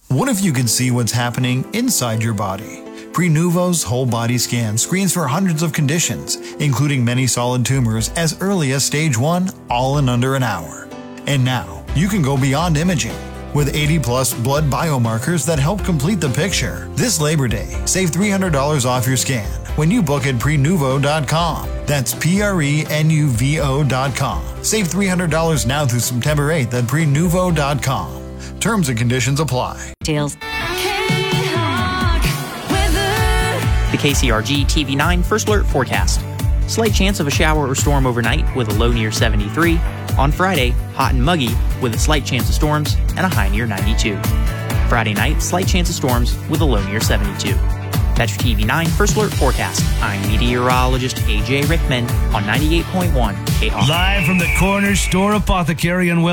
What if you could see what's happening inside your body? Prenuvo's whole body scan screens for hundreds of conditions, including many solid tumors as early as stage 1, all in under an hour. And now, you can go beyond imaging. With 80-plus blood biomarkers that help complete the picture. This Labor Day, save $300 off your scan when you book at Prenuvo.com. That's Prenuvo.com. Save $300 now through September 8th at Prenuvo.com. Terms and conditions apply. Tails. The KCRG TV9 First Alert Forecast. Slight chance of a shower or storm overnight with a low near 73. On Friday, hot and muggy with a slight chance of storms and a high near 92. Friday night, slight chance of storms with a low near 72. That's your TV9 First Alert Forecast. I'm meteorologist AJ Rickman on 98.1 KHawk. Live from the Corner Store Apothecary and